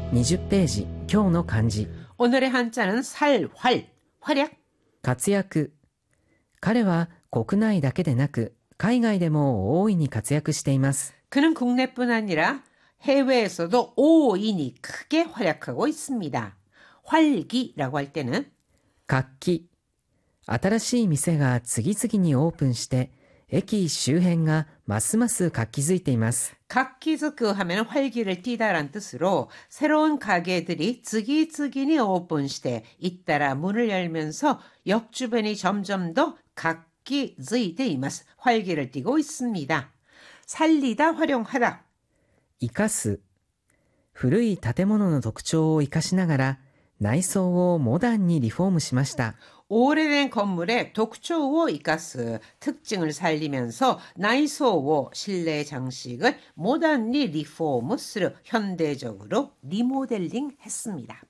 20ページ、今日の漢字。 오늘의 한자는 살활, 활약. 活躍。彼は国内だけでなく海外でも大いに活躍しています。 그는 국내뿐 아니라 해외에서도 오인이 크게 활약하고 있습니다. 활기라고 할 때는 活気。新しい店が次々にオープンして駅周辺がますます活気づいています。 각기즈그 하면 활기를 띠다란 뜻으로 새로운 가게들이 즈기즈기니 오픈시대 잇따라 문을 열면서 역 주변이 점점 더 각기즈이데이마스 활기를 띠고 있습니다. 살리다 활용하다. 生かす。古い建物の特徴を生かしながら内装をモダンにリフォームしました。 오래된 건물의 독초오 이가스 특징을 살리면서 나이소오 실내 장식을 모던리 리포무스로 현대적으로 리모델링 했습니다.